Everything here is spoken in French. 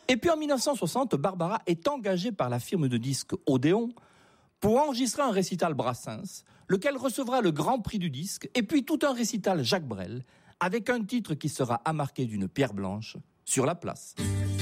Et puis en 1960, Barbara est engagée par la firme de disques Odéon pour enregistrer un récital Brassens, lequel recevra le grand prix du disque, et puis tout un récital Jacques Brel, avec un titre qui sera amarqué d'une pierre blanche, Sur la place.